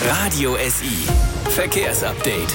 Radio SI Verkehrsupdate.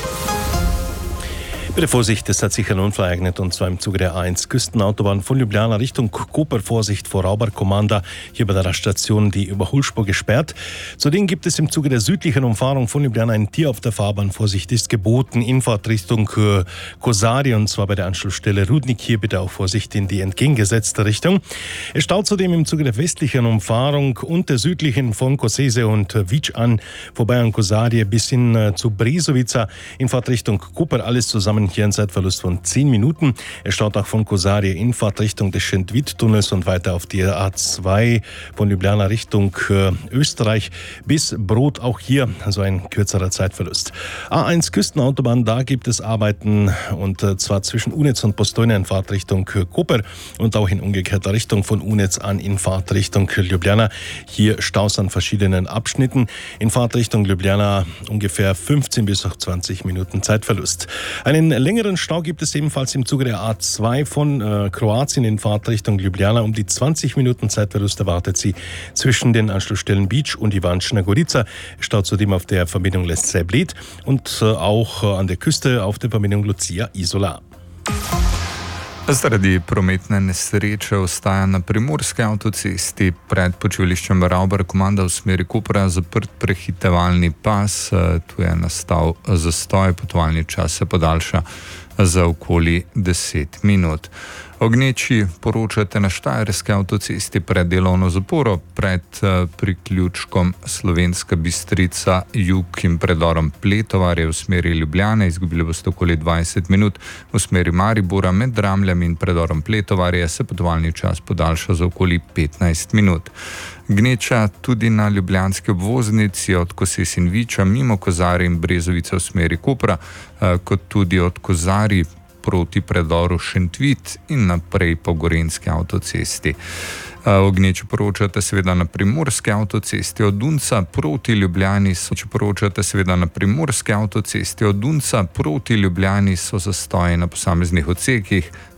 Bitte Vorsicht, es hat sich ein Unfall ereignet, und zwar im Zuge der A1 Küstenautobahn von Ljubljana Richtung Koper. Vorsicht vor Rauberkommanda, hier bei der Raststation die Überholspur gesperrt. Zudem gibt es im Zuge der südlichen Umfahrung von Ljubljana ein Tier auf der Fahrbahn. Vorsicht ist geboten, Infahrt Richtung Kosari, und zwar bei der Anschlussstelle Rudnik. Hier bitte auch Vorsicht in die entgegengesetzte Richtung. Es staut zudem im Zuge der westlichen Umfahrung und der südlichen von Kosese und Vic an, vorbei an Kosari bis hin zu Brezovica, Infahrt Richtung Koper. Alles zusammen hier ein Zeitverlust von 10 Minuten. Es staut auch von Kosari Infahrt Richtung des Schentwitt-Tunnels und weiter auf die A2 von Ljubljana Richtung Österreich bis Brod. Auch hier also ein kürzerer Zeitverlust. A1 Küstenautobahn, da gibt es Arbeiten, und zwar zwischen Unetz und Postojna in Fahrtrichtung Koper und auch in umgekehrter Richtung von Unetz an in Fahrtrichtung Ljubljana. Hier Staus an verschiedenen Abschnitten. In Fahrtrichtung Ljubljana ungefähr 15 bis 20 Minuten Zeitverlust. Einen längeren Stau gibt es ebenfalls im Zuge der A2 von Kroatien in Fahrtrichtung Ljubljana. Um die 20 Minuten Zeitverlust erwartet sie zwischen den Anschlussstellen Beach und Ivančna Gorica. Staut zudem auf der Verbindung Lesce Bled und auch an der Küste auf der Verbindung Lucia Isola. Zaradi prometne nesreče ostaja na primorski avtocesti pred počivališčem Rauberkommanda v smeri Kopra zaprt prehitevalni pas. Tu je nastal zastoj, potovalni čas se podaljša za okoli 10 minut. O gneči poročate na štajerski avtocesti pred delovno zaporo, pred priključkom Slovenska Bistrica jug in predorom Pletovarje v smeri Ljubljane. Izgubili boste okoli 20 minut. V smeri Maribora med Dramljami in predorom Pletovarje se potovalni čas podaljša za okoli 15 minut. Gneča tudi na ljubljanski obvoznici od Koses in Viča mimo Kozari in Brezovice v smeri Kopra, kot tudi od Kozari proti predoru Šentvit in naprej po gorenjski avtocesti. O gneči poročate seveda na primorski avtocesti od Dunca proti Ljubljani. So zastoji na posameznih odsekih,